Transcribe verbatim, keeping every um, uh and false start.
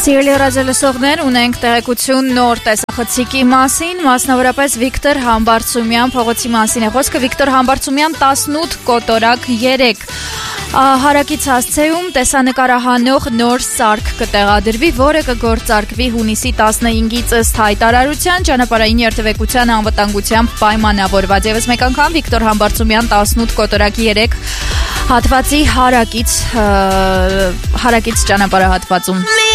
Սիրելի ռադիոլսողներ, ունենք տեղեկություն նոր տեսախցիկի մասին, մասնավորապես Վիկտոր Համբարձումյան փողոցի մասին է խոսքը։ Վիկտոր Համբարձումյան տասնութ կոտորակ երեք հարակից հասցեում տեսանկարահանող նոր սարք կտեղադրվի, որը կգործարկվի հունիսի տասնհինգից ըստ հայտարարության ճանապարհային երթևեկության անվտանգությամբ պայմանավորված։ Եվս մեկ անգամ Վիկտոր Համբարձումյան տասնութ կոտորակ երեք հատվածի հարակից հարակից ճանապարհահատվածում։